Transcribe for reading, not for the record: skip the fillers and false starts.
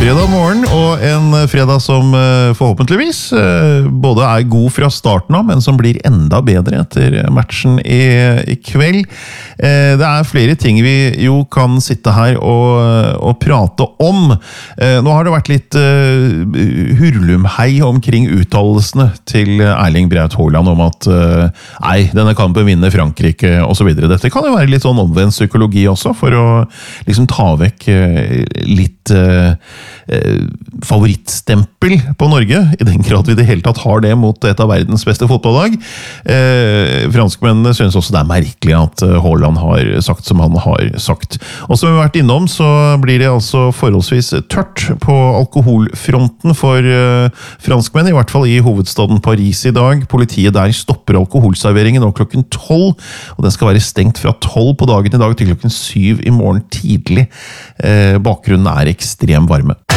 Fredag morgen, og en fredag som forhåpentligvis både god fra starten av, men som blir enda bedre etter matchen i kveld. Det flere ting vi jo kan sitte her og prate om. Nå har det vært litt hurlumhei omkring uttalelsene til Erling Braut Haaland om at nei, denne kampen vinner Frankrike, og så videre. Dette kan jo være litt sånn omvendt psykologi også, for å liksom ta vekk litt favorittstempel på Norge, i den grad vi det hele tatt har det mot et av verdens beste fotballag. Franskmennene synes også det merkelig at Haaland har sagt som han har sagt. Og som vi har vært innom, så blir det altså forholdsvis tørt på alkoholfronten for franskmenn, i hvert fall i hovedstaden Paris i dag. Politiet der stopper alkoholserveringen nå klokken 12, og den skal være stengt fra 12 på dagen i dag til klokken 7 i morgen tidlig. Bakgrunnen ekstrem varme.